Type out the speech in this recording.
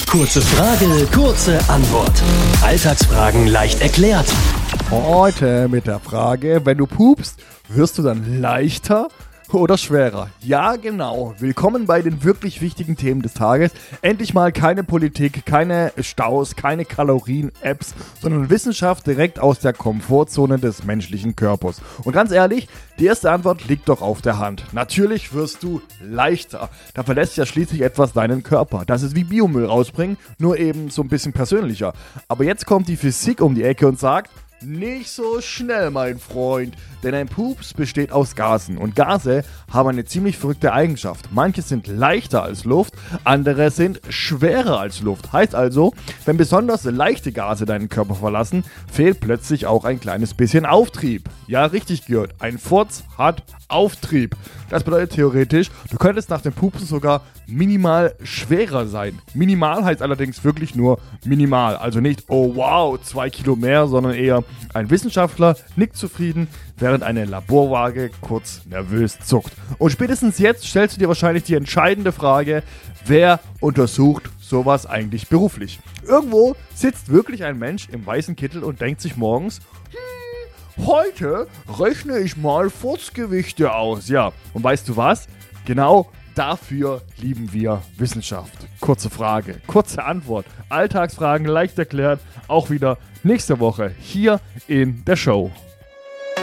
Kurze Frage, kurze Antwort. Alltagsfragen leicht erklärt. Heute mit der Frage, wenn du pupst, wirst du dann leichter oder schwerer? Ja, genau. Willkommen bei den wirklich wichtigen Themen des Tages. Endlich mal keine Politik, keine Staus, keine Kalorien-Apps, sondern Wissenschaft direkt aus der Komfortzone des menschlichen Körpers. Und ganz ehrlich, die erste Antwort liegt doch auf der Hand. Natürlich wirst du leichter. Da verlässt ja schließlich etwas deinen Körper. Das ist wie Biomüll rausbringen, nur eben so ein bisschen persönlicher. Aber jetzt kommt die Physik um die Ecke und sagt: Nicht so schnell, mein Freund, denn ein Pups besteht aus Gasen und Gase haben eine ziemlich verrückte Eigenschaft. Manche sind leichter als Luft, andere sind schwerer als Luft. Heißt also, wenn besonders leichte Gase deinen Körper verlassen, fehlt plötzlich auch ein kleines bisschen Auftrieb. Ja, richtig gehört, ein Furz hat Auftrieb. Das bedeutet theoretisch, du könntest nach dem Pupsen sogar minimal schwerer sein. Minimal heißt allerdings wirklich nur minimal. Also nicht, oh wow, 2 Kilo mehr, sondern eher ein Wissenschaftler nickt zufrieden, während eine Laborwaage kurz nervös zuckt. Und spätestens jetzt stellst du dir wahrscheinlich die entscheidende Frage: Wer untersucht sowas eigentlich beruflich? Irgendwo sitzt wirklich ein Mensch im weißen Kittel und denkt sich morgens: Heute rechne ich mal Furzgewichte aus. Ja, und weißt du was? Genau dafür lieben wir Wissenschaft. Kurze Frage, kurze Antwort. Alltagsfragen leicht erklärt. Auch wieder nächste Woche hier in der Show.